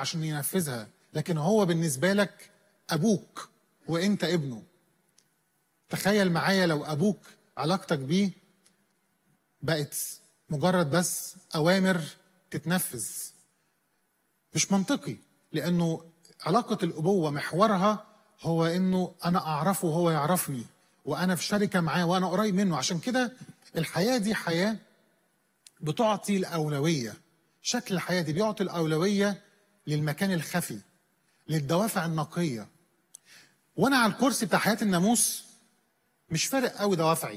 عشان ينفذها، لكن هو بالنسبة لك أبوك وإنت ابنه. تخيل معايا لو أبوك علاقتك بيه بقت مجرد بس أوامر تتنفذ. مش منطقي، لأنه علاقة الأبوة محورها هو إنه أنا أعرفه وهو يعرفني، وأنا في شركة معاه وأنا قريب منه. عشان كده الحياة دي حياة بتعطي الأولوية. شكل الحياة دي بيعطي الأولوية للمكان الخفي، للدوافع النقية. وأنا على الكرسي بتاع حياة الناموس مش فارق قوي دوافعي،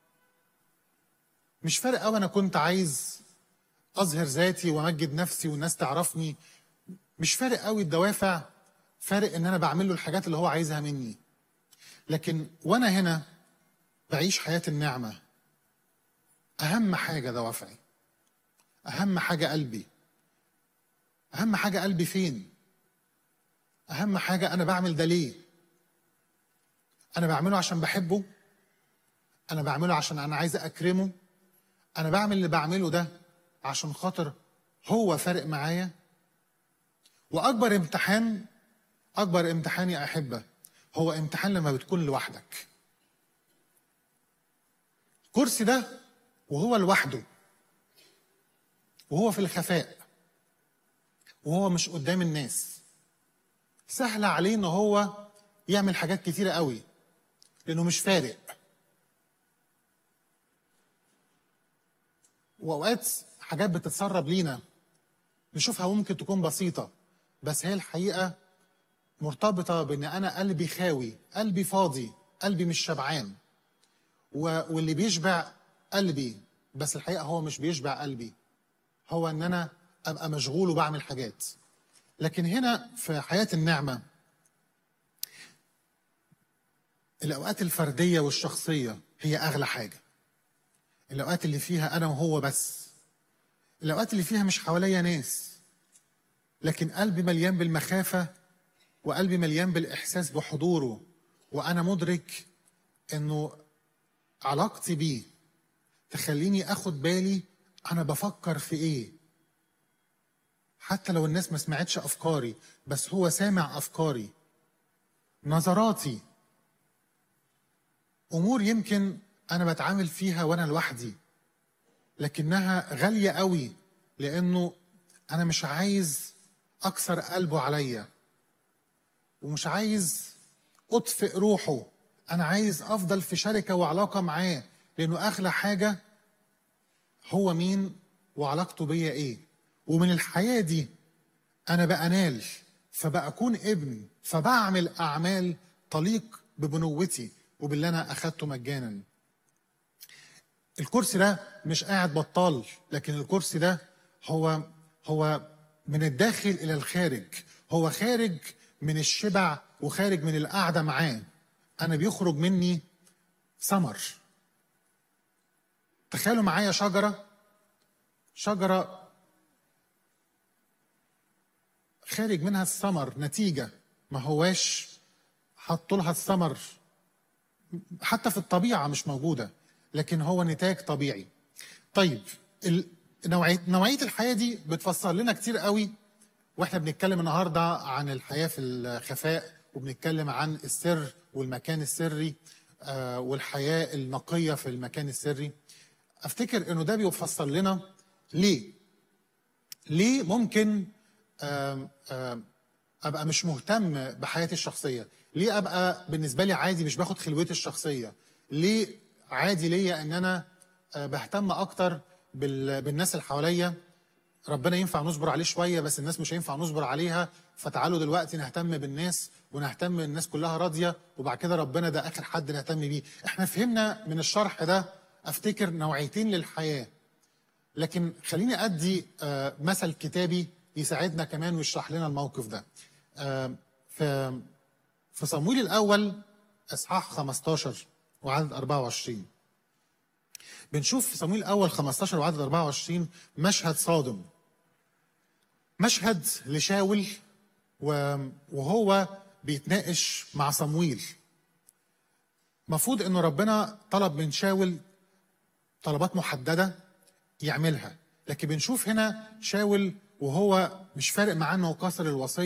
مش فارق قوي أنا كنت عايز أظهر ذاتي وأمجد نفسي والناس تعرفني. مش فارق قوي الدوافع، فارق إن أنا بعمل له الحاجات اللي هو عايزها مني. لكن وأنا هنا بعيش حياة النعمة، أهم حاجة دوافعي، أهم حاجة قلبي. أهم حاجة قلبي فين؟ أهم حاجة أنا بعمل ده ليه؟ أنا بعمله عشان بحبه؟ أنا بعمله عشان أنا عايز أكرمه؟ أنا بعمل اللي بعمله ده عشان خاطر هو فارق معايا؟ وأكبر امتحان، أكبر امتحان يا أحبة، هو امتحان لما بتكون لوحدك. الكرسي ده وهو لوحده، وهو في الخفاء، وهو مش قدام الناس، سهل عليه إن هو يعمل حاجات كتيرة قوي لأنه مش فارق. وأوقات حاجات بتتسرب لينا نشوفها ممكن تكون بسيطة، بس هي الحقيقة مرتبطة بأن أنا قلبي خاوي، قلبي فاضي، قلبي مش شبعان. واللي بيشبع قلبي، بس الحقيقة هو مش بيشبع قلبي، هو أن أنا أبقى مشغول وبعمل حاجات. لكن هنا في حياة النعمة الأوقات الفردية والشخصية هي أغلى حاجة. الأوقات اللي فيها أنا وهو بس، الأوقات اللي فيها مش حواليا ناس، لكن قلبي مليان بالمخافة وقلبي مليان بالإحساس بحضوره، وأنا مدرك أنه علاقتي بيه تخليني أخد بالي أنا بفكر في إيه. حتى لو الناس ما سمعتش أفكاري، بس هو سامع أفكاري، نظراتي، أمور يمكن أنا بتعامل فيها وأنا لوحدي لكنها غالية قوي، لأنه أنا مش عايز أكسر قلبه عليا، ومش عايز أطفئ روحه. أنا عايز أفضل في شركة وعلاقة معاه، لأنه أغلى حاجة هو مين وعلاقته بيا إيه. ومن الحياة دي أنا بأنال، فبأكون ابن، فبعمل أعمال تليق ببنوتي وباللي أنا أخدته مجانا. الكرسي ده مش قاعد بطال، لكن الكرسي ده هو من الداخل إلى الخارج، هو خارج من الشبع وخارج من القعدة معاه. أنا بيخرج مني ثمر. تخيلوا معايا شجرة خارج منها الثمر، نتيجة ما هواش حطوا لها الثمر، حتى في الطبيعة مش موجودة، لكن هو نتاج طبيعي. طيب نوعية الحياة دي بتفسر لنا كتير قوي، واحنا بنتكلم النهاردة عن الحياة في الخفاء، وبنتكلم عن السر والمكان السري والحياة النقية في المكان السري. افتكر انه ده بيفسر لنا ليه ممكن ابقى مش مهتم بحياتي الشخصية، ليه ابقى بالنسبة لي عادي مش باخد خلوتي الشخصية، ليه عادي ليا ان انا بهتم اكتر بالناس اللي حواليا. ربنا ينفع نصبر عليه شوية، بس الناس مش هينفع نصبر عليها، فتعالوا دلوقتي نهتم بالناس ونهتم الناس كلها راضية، وبعد كده ربنا ده آخر حد نهتم بيه. احنا فهمنا من الشرح ده افتكر نوعيتين للحياة. لكن خليني أدي مثل كتابي يساعدنا كمان ويشرح لنا الموقف ده. في صمويل الأول إصحاح 15 وعدد 24 بنشوف في صمويل الأول 15 وعدد 24 مشهد صادم، مشهد لشاول وهو بيتناقش مع صمويل. مفروض انه ربنا طلب من شاول طلبات محددة يعملها، لكن بنشوف هنا شاول وهو مش فارق معاه انه كسر الوصيه